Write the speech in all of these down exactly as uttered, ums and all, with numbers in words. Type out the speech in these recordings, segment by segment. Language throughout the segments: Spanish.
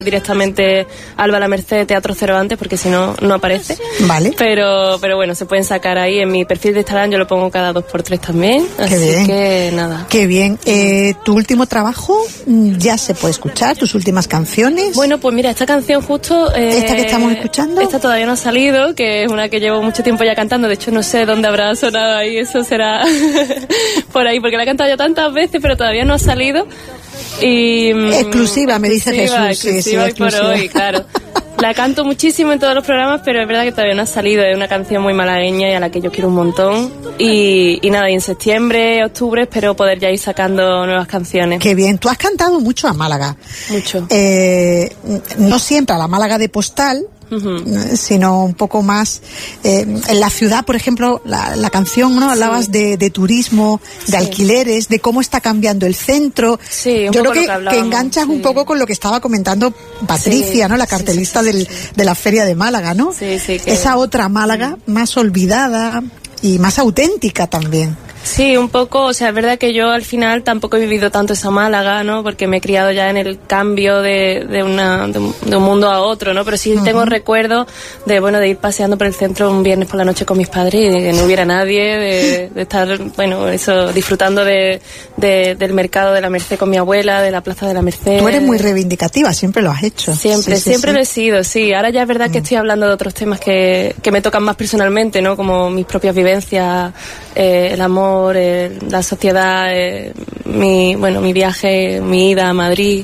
directamente Alba La Merced, Teatro Cervantes, porque si no, no aparece. Vale. Pero, pero bueno, se pueden sacar ahí en mi perfil de Instagram, yo lo pongo cada dos por tres también. Qué así bien. que nada. Qué bien. Eh, ¿Tu último trabajo ya se puede escuchar? ¿Tus últimas canciones? Bueno, pues mira, esta canción justo... Eh, ¿Esta que estamos escuchando? Esta todavía no ha salido, que es una que llevo mucho tiempo ya cantando. De hecho, no sé dónde habrá sonado ahí, eso será por ahí, porque la he cantado ya tantas veces, pero todavía no ha salido. Y, exclusiva, me dice Jesús. Exclusiva, sí, sí, hoy exclusiva. por hoy, claro. La canto muchísimo en todos los programas, pero es verdad que todavía no ha salido. Es una canción muy malagueña y a la que yo quiero un montón. Y, y nada, y en septiembre, octubre espero poder ya ir sacando nuevas canciones. Qué bien. Tú has cantado mucho a Málaga. Mucho. Eh, no siempre a la Málaga de postal, Uh-huh. sino un poco más eh, en la ciudad, por ejemplo, la, la canción, ¿no? Hablabas sí. de, de turismo, de sí. alquileres, de cómo está cambiando el centro. Sí, un Yo poco creo que, lo que, que enganchas sí. un poco con lo que estaba comentando Patricia, sí. ¿no? La cartelista sí, sí, sí, del, sí. de la Feria de Málaga, ¿no? Sí, sí. Que... Esa otra Málaga más olvidada y más auténtica también. Sí, un poco, o sea, es verdad que yo al final tampoco he vivido tanto esa Málaga, ¿no? Porque me he criado ya en el cambio de, de, una, de, un, de un mundo a otro, ¿no? Pero sí uh-huh. tengo recuerdos de, bueno, de ir paseando por el centro un viernes por la noche con mis padres y de que no hubiera nadie, de, de estar, bueno, eso, disfrutando de, de, del mercado de la Merced con mi abuela, de la Plaza de la Merced. Tú eres muy reivindicativa, siempre lo has hecho. Siempre, sí, sí, siempre sí. lo he sido, sí. Ahora ya es verdad uh-huh. que estoy hablando de otros temas que, que me tocan más personalmente, ¿no? Como mis propias vivencias, eh, el amor, Eh, la sociedad, eh, mi bueno mi viaje, mi ida a Madrid,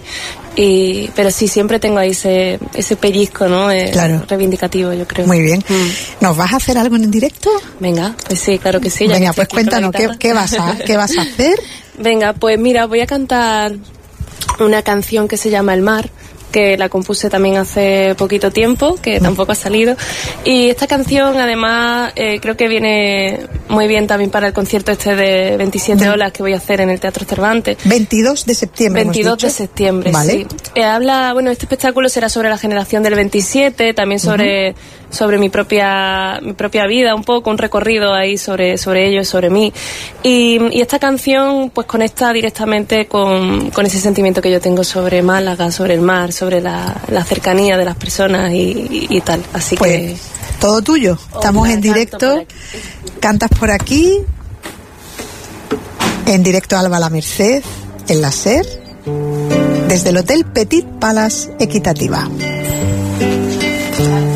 y pero sí siempre tengo ahí ese ese pellizco, ¿no? Eh, claro. Reivindicativo, yo creo. Muy bien. Mm. ¿Nos vas a hacer algo en directo? Venga, pues sí, claro que sí. Ya Venga, que pues cuéntanos qué, qué vas a qué vas a hacer. Venga, pues mira, voy a cantar una canción que se llama El Mar, que la compuse también hace poquito tiempo, que tampoco ha salido. Y esta canción, además, eh, creo que viene muy bien también para el concierto este de veintisiete olas que voy a hacer en el Teatro Cervantes. veintidós de septiembre, veintidós de septiembre, vale. sí. Eh, habla, bueno, este espectáculo será sobre la generación del veintisiete, también sobre, uh-huh. sobre mi propia, mi propia vida, un poco, un recorrido ahí sobre, sobre ellos, sobre mí. Y, y esta canción, pues, conecta directamente con, con ese sentimiento que yo tengo sobre Málaga, sobre el mar, sobre la, la cercanía de las personas y, y, y tal. Así pues, que... todo tuyo. Estamos en directo. Cantas por aquí. En directo Alba La Merced, en la SER, desde el Hotel Petit Palace Equitativa.